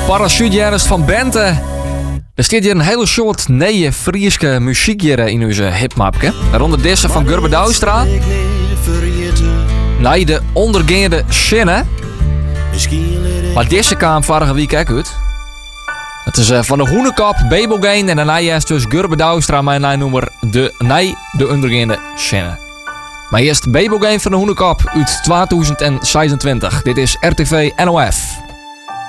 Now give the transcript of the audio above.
Parachutejaren van Bente. Er staat hier een hele soort nieuwe Frieske muziek hier in onze hipmapje. Waaronder deze van Gurbe Douwstra. Nee, de ondergaande zinnen. Maar deze kwam vorige week ook uit. Het is van de Hoenekop, Babelgeen en daarna is dus Gurbe Douwstra mijn nummer de ondergaande zinnen. Maar eerst Babelgeen van de Hoenekop uit 2026. Dit is RTV NOF.